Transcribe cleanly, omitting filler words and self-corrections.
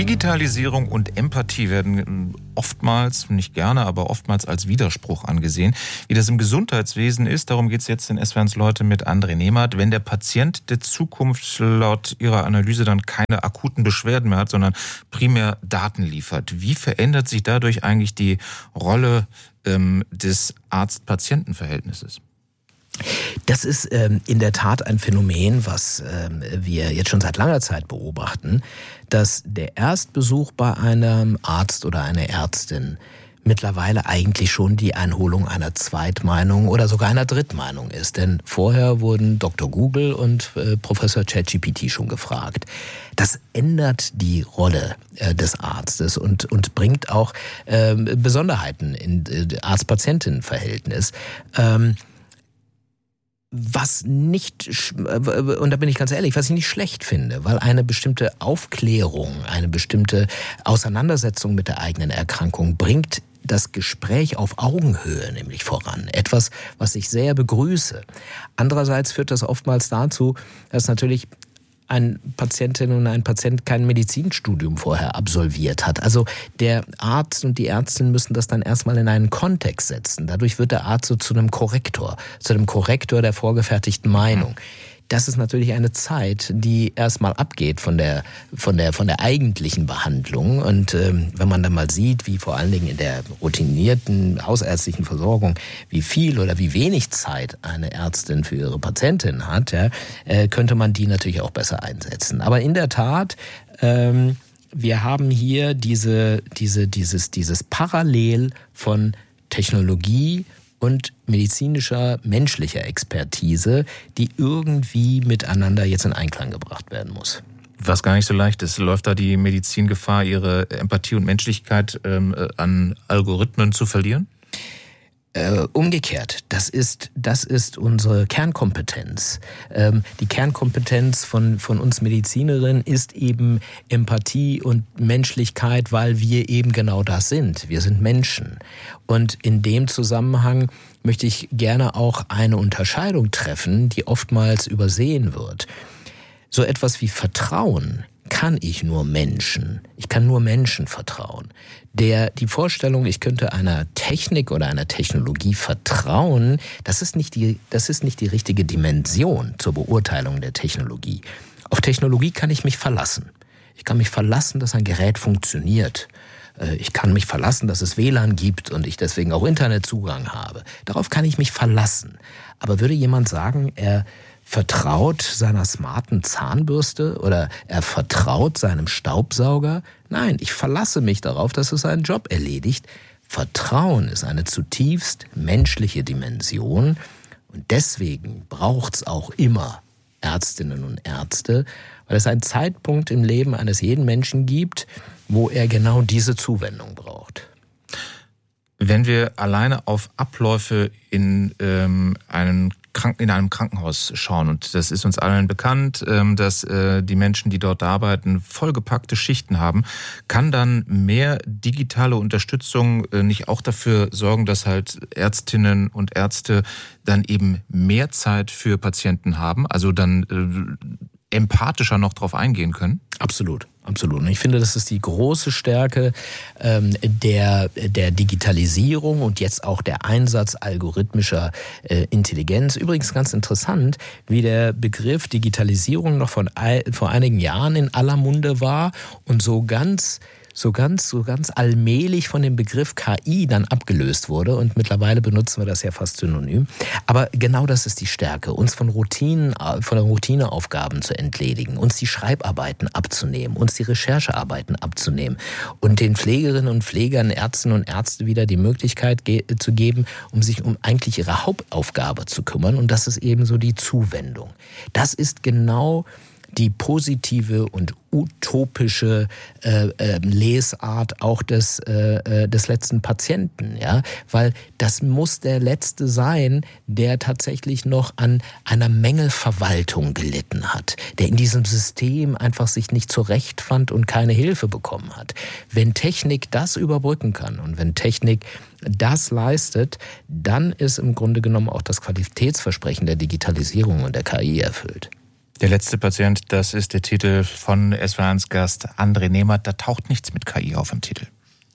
Digitalisierung und Empathie werden oftmals, nicht gerne, aber oftmals als Widerspruch angesehen. Wie das im Gesundheitswesen ist, darum geht es jetzt in SWRs Leute mit André Nehmert. Wenn der Patient der Zukunft laut Ihrer Analyse dann keine akuten Beschwerden mehr hat, sondern primär Daten liefert, wie verändert sich dadurch eigentlich die Rolle des Arzt-Patienten-Verhältnisses? Das ist in der Tat ein Phänomen, was wir jetzt schon seit langer Zeit beobachten, dass der Erstbesuch bei einem Arzt oder einer Ärztin mittlerweile eigentlich schon die Einholung einer Zweitmeinung oder sogar einer Drittmeinung ist. Denn vorher wurden Dr. Google und Professor ChatGPT schon gefragt. Das ändert die Rolle des Arztes und bringt auch Besonderheiten in Arzt-Patienten-Verhältnis. Was nicht, und da bin ich ganz ehrlich, was ich nicht schlecht finde, weil eine bestimmte Aufklärung, eine bestimmte Auseinandersetzung mit der eigenen Erkrankung bringt das Gespräch auf Augenhöhe nämlich voran. Etwas, was ich sehr begrüße. Andererseits führt das oftmals dazu, dass natürlich eine Patientin und ein Patient kein Medizinstudium vorher absolviert hat. Also der Arzt und die Ärztin müssen das dann erstmal in einen Kontext setzen. Dadurch wird der Arzt so zu einem Korrektor der vorgefertigten Meinung. Das ist natürlich eine Zeit, die erstmal abgeht von der eigentlichen Behandlung. Und wenn man dann mal sieht, wie vor allen Dingen in der routinierten hausärztlichen Versorgung, wie viel oder wie wenig Zeit eine Ärztin für ihre Patientin hat, ja, könnte man die natürlich auch besser einsetzen. Aber in der Tat, wir haben hier dieses Parallel von Technologie und medizinischer, menschlicher Expertise, die irgendwie miteinander jetzt in Einklang gebracht werden muss. Was gar nicht so leicht ist. Läuft da die Medizin Gefahr, ihre Empathie und Menschlichkeit an Algorithmen zu verlieren? Umgekehrt, das ist unsere Kernkompetenz. Die Kernkompetenz von uns Medizinerinnen ist eben Empathie und Menschlichkeit, weil wir eben genau das sind. Wir sind Menschen. Und in dem Zusammenhang möchte ich gerne auch eine Unterscheidung treffen, die oftmals übersehen wird. So etwas wie Vertrauen kann ich nur Menschen. Ich kann nur Menschen vertrauen. Die Vorstellung, ich könnte einer Technik oder einer Technologie vertrauen, das ist nicht die richtige Dimension zur Beurteilung der Technologie. Auf Technologie kann ich mich verlassen. Ich kann mich verlassen, dass ein Gerät funktioniert. Ich kann mich verlassen, dass es WLAN gibt und ich deswegen auch Internetzugang habe. Darauf kann ich mich verlassen. Aber würde jemand sagen, er vertraut seiner smarten Zahnbürste oder er vertraut seinem Staubsauger? Nein, ich verlasse mich darauf, dass es seinen Job erledigt. Vertrauen ist eine zutiefst menschliche Dimension und deswegen braucht's auch immer Ärztinnen und Ärzte, weil es einen Zeitpunkt im Leben eines jeden Menschen gibt, wo er genau diese Zuwendung braucht. Wenn wir alleine auf Abläufe in einem Krankenhaus schauen, und das ist uns allen bekannt, dass die Menschen, die dort arbeiten, vollgepackte Schichten haben, kann dann mehr digitale Unterstützung nicht auch dafür sorgen, dass halt Ärztinnen und Ärzte dann eben mehr Zeit für Patienten haben, also dann empathischer noch drauf eingehen können? Absolut. Absolut. Und ich finde, das ist die große Stärke der Digitalisierung und jetzt auch der Einsatz algorithmischer Intelligenz. Übrigens ganz interessant, wie der Begriff Digitalisierung noch vor einigen Jahren in aller Munde war und so ganz allmählich von dem Begriff KI dann abgelöst wurde und mittlerweile benutzen wir das ja fast synonym. Aber genau das ist die Stärke, uns von Routineaufgaben zu entledigen, uns die Schreibarbeiten abzunehmen, uns die Recherchearbeiten abzunehmen und den Pflegerinnen und Pflegern, Ärztinnen und Ärzten wieder die Möglichkeit zu geben, um sich um eigentlich ihre Hauptaufgabe zu kümmern, und das ist eben so die Zuwendung. Das ist genau die positive und utopische Lesart auch des letzten Patienten, ja, weil das muss der Letzte sein, der tatsächlich noch an einer Mängelverwaltung gelitten hat, der in diesem System einfach sich nicht zurechtfand und keine Hilfe bekommen hat. Wenn Technik das überbrücken kann und wenn Technik das leistet, dann ist im Grunde genommen auch das Qualitätsversprechen der Digitalisierung und der KI erfüllt. Der letzte Patient, das ist der Titel von SWR1-Gast André Nehmert. Da taucht nichts mit KI auf im Titel.